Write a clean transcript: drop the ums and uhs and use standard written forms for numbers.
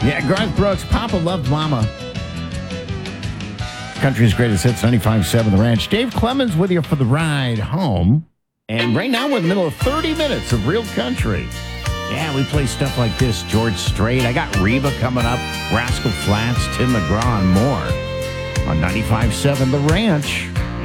Yeah, Garth Brooks, Papa Loved Mama. Country's greatest hits, 95.7 The Ranch. Dave Clemens with you for the ride home. And right now we're in the middle of 30 minutes of real country. Yeah, we play stuff like this. George Strait. I got Reba coming up. Rascal Flatts, Tim McGraw, and more on 95.7 The Ranch.